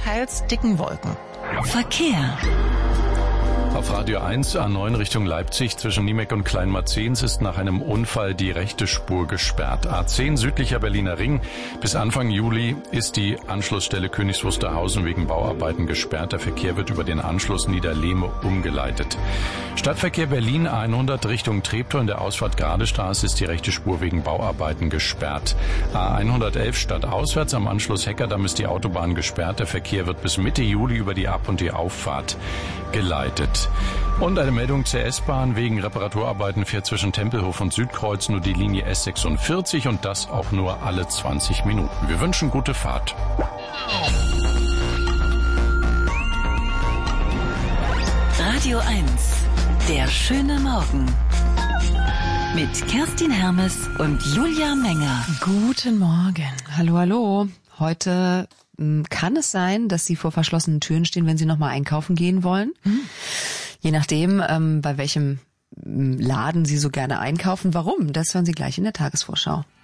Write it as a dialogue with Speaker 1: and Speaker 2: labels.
Speaker 1: teils dicken Wolken.
Speaker 2: Verkehr.
Speaker 3: Auf Radio 1 A9 Richtung Leipzig zwischen Niemeck und Kleinmarzens ist nach einem Unfall die rechte Spur gesperrt. A10 südlicher Berliner Ring. Bis Anfang Juli ist die Anschlussstelle Königs Wusterhausen wegen Bauarbeiten gesperrt. Der Verkehr wird über den Anschluss Niederlehme umgeleitet. Stadtverkehr Berlin A100 Richtung Treptow in der Ausfahrt Gradestraße ist die rechte Spur wegen Bauarbeiten gesperrt. A111 stadtauswärts am Anschluss Heckerdamm ist die Autobahn gesperrt. Der Verkehr wird bis Mitte Juli über die Ab- und die Auffahrt geleitet. Und eine Meldung zur S-Bahn. Wegen Reparaturarbeiten fährt zwischen Tempelhof und Südkreuz nur die Linie S46 und das auch nur alle 20 Minuten. Wir wünschen gute Fahrt.
Speaker 2: Radio 1, der schöne Morgen. Mit Kerstin Hermes und Julia Menger.
Speaker 1: Guten Morgen. Hallo, hallo. Heute kann es sein, dass Sie vor verschlossenen Türen stehen, wenn Sie nochmal einkaufen gehen wollen. Je nachdem, bei welchem Laden Sie so gerne einkaufen. Warum? Das hören Sie gleich in der Tagesvorschau.